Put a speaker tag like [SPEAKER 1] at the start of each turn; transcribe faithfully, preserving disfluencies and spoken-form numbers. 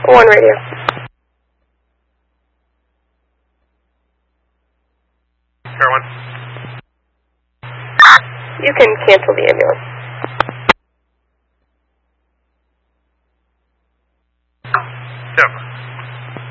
[SPEAKER 1] One radio.
[SPEAKER 2] Air one.
[SPEAKER 1] You can cancel the ambulance.
[SPEAKER 2] Denver.